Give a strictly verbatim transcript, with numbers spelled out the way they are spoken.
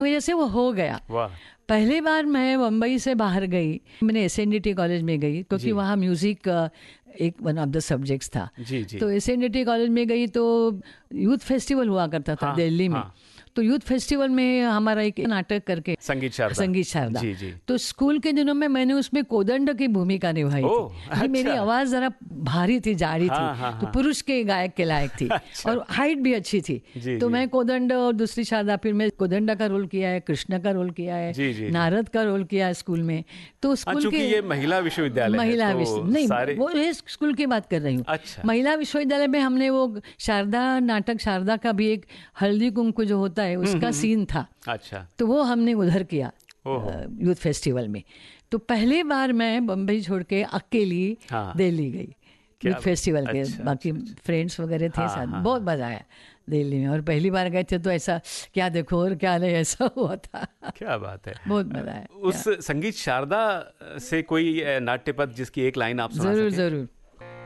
वजह से वो हो गया। वाह। पहली बार मैं बम्बई से बाहर गई, मैंने S N D T college में गई क्योंकि वहाँ म्यूज़िक एक वन ऑफ द सब्जेक्ट्स था। जी जी। तो S N D T college में गई तो यूथ फेस्टिवल हुआ करता था हाँ, दिल्ली में। हाँ। तो यूथ फेस्टिवल में हमारा एक नाटक करके संगीत शारदा, संगीत शारदा, जी जी। तो स्कूल के दिनों में मैंने उसमें कोदंड की भूमिका निभाई ओह, थी। अच्छा। मेरी आवाज़ ज़रा भारी थी, जाड़ी हाँ, थी, हाँ, तो हाँ। पुरुष के गायक के लायक थी। अच्छा। और हाइट भी अच्छी थी। जी, तो जी। मैं कोदंड और दूसरी शारदा, फिर मैं कोदंडा का रोल किया है, कृष्ण का रोल किया है, जी, जी, जी। नारद का रोल किया है स्कूल में। तो हाँ, स्कूल चूंकि के ये महिला विश्वविद्यालय है, महिला तो विश्व नहीं सारे... वो ये स्कूल की बात कर रही हूँ। अच्छा। महिला विश्वविद्यालय में हमने वो शारदा नाटक, शारदा का भी एक हल्दी कुंकु जो होता है उसका सीन था। अच्छा। तो वो हमने उधर किया ओहो। यूथ फेस्टिवल में। तो पहली बार मैं बम्बई छोड़ के अकेली हाँ। दिल्ली गई क्या यूथ फेस्टिवल के। अच्छा, बाकी अच्छा, अच्छा। फ्रेंड्स वगैरह थे हाँ, साथ, हाँ, बहुत हाँ। मजा आया दिल्ली में। और पहली बार गए थे तो ऐसा क्या देखो और क्या नहीं, ऐसा हुआ था। क्या बात है, बहुत मजा आया। उस संगीत शारदा से कोई नाट्य पद जिसकी एक लाइन आप सुना जरूर सकें? जरूर।